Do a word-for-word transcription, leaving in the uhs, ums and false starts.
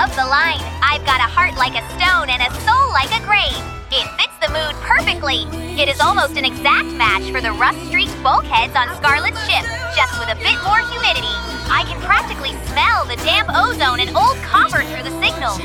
love the line, "I've got a heart like a stone and a soul like a grave." It fits the mood perfectly. It is almost an exact match for the rust-streaked bulkheads on Scarlet's ship, just with a bit more humidity. I can practically smell the damp ozone and old copper through the